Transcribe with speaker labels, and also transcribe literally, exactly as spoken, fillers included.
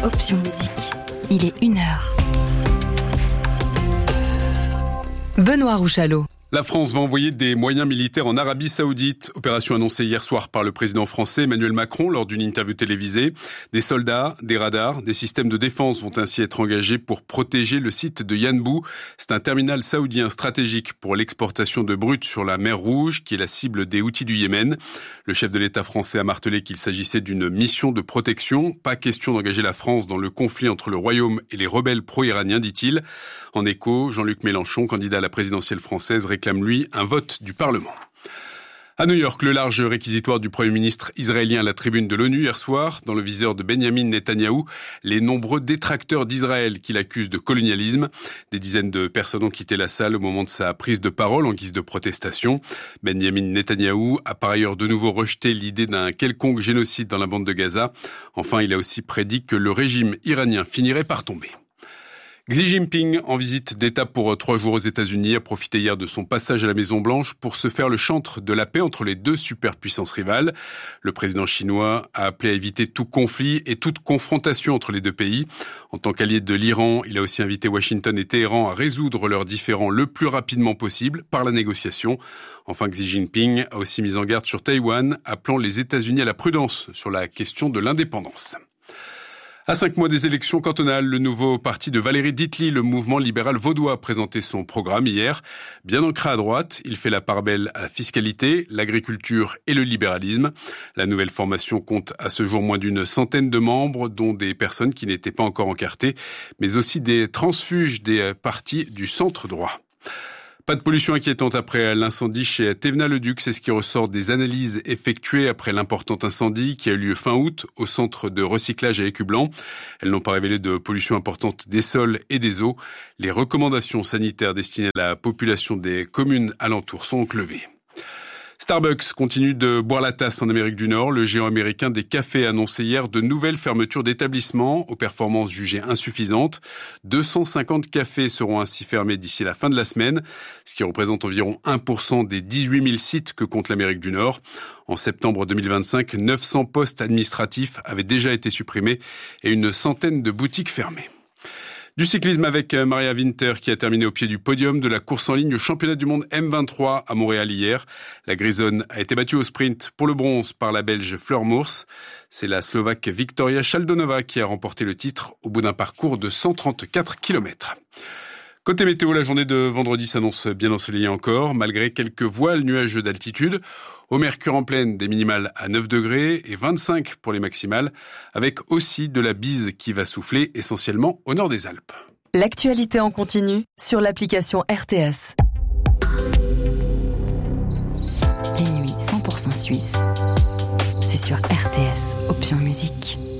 Speaker 1: Option Musique. Il est une heure. Benoît Rouchalot.
Speaker 2: La France va envoyer des moyens militaires en Arabie Saoudite. Opération annoncée hier soir par le président français Emmanuel Macron lors d'une interview télévisée. Des soldats, des radars, des systèmes de défense vont ainsi être engagés pour protéger le site de Yanbu. C'est un terminal saoudien stratégique pour l'exportation de brut sur la mer Rouge qui est la cible des Houthis du Yémen. Le chef de l'État français a martelé qu'il s'agissait d'une mission de protection. Pas question d'engager la France dans le conflit entre le Royaume et les rebelles pro-iraniens, dit-il. En écho, Jean-Luc Mélenchon, candidat à la présidentielle française, réclame lui un vote du Parlement. À New York, le large réquisitoire du Premier ministre israélien à la tribune de l'ONU hier soir, dans le viseur de Benyamin Netanyahou, les nombreux détracteurs d'Israël qui l'accusent de colonialisme. Des dizaines de personnes ont quitté la salle au moment de sa prise de parole en guise de protestation. Benyamin Netanyahou a par ailleurs de nouveau rejeté l'idée d'un quelconque génocide dans la bande de Gaza. Enfin, il a aussi prédit que le régime iranien finirait par tomber. Xi Jinping, en visite d'État pour trois jours aux États-Unis, a profité hier de son passage à la Maison-Blanche pour se faire le chantre de la paix entre les deux superpuissances rivales. Le président chinois a appelé à éviter tout conflit et toute confrontation entre les deux pays. En tant qu'allié de l'Iran, il a aussi invité Washington et Téhéran à résoudre leurs différends le plus rapidement possible par la négociation. Enfin, Xi Jinping a aussi mis en garde sur Taïwan, appelant les États-Unis à la prudence sur la question de l'indépendance. À cinq mois des élections cantonales, le nouveau parti de Valérie Dittli, le mouvement libéral vaudois, a présenté son programme hier. Bien ancré à droite, il fait la part belle à la fiscalité, l'agriculture et le libéralisme. La nouvelle formation compte à ce jour moins d'une centaine de membres, dont des personnes qui n'étaient pas encore encartées, mais aussi des transfuges des partis du centre droit. Pas de pollution inquiétante après l'incendie chez Thévenat-le-Duc, c'est ce qui ressort des analyses effectuées après l'important incendie qui a eu lieu fin août au centre de recyclage à Écublanc. Elles n'ont pas révélé de pollution importante des sols et des eaux. Les recommandations sanitaires destinées à la population des communes alentours sont donc levées. Starbucks continue de boire la tasse en Amérique du Nord. Le géant américain des cafés a annoncé hier de nouvelles fermetures d'établissements aux performances jugées insuffisantes. deux cent cinquante cafés seront ainsi fermés d'ici la fin de la semaine, ce qui représente environ un pour cent des dix-huit mille sites que compte l'Amérique du Nord. En septembre deux mille vingt-cinq, neuf cents postes administratifs avaient déjà été supprimés et une centaine de boutiques fermées. Du cyclisme avec Maria Winter qui a terminé au pied du podium de la course en ligne au championnat du monde M vingt-trois à Montréal hier. La Grisonne a été battue au sprint pour le bronze par la Belge Fleur Mours. C'est la Slovaque Victoria Chaldonova qui a remporté le titre au bout d'un parcours de cent trente-quatre kilomètres. Côté météo, la journée de vendredi s'annonce bien ensoleillée encore, malgré quelques voiles nuageux d'altitude. Au mercure en pleine, des minimales à neuf degrés et vingt-cinq pour les maximales, avec aussi de la bise qui va souffler essentiellement au nord des Alpes.
Speaker 1: L'actualité en continu sur l'application R T S. Les nuits cent pour cent suisses, c'est sur R T S, Option Musique.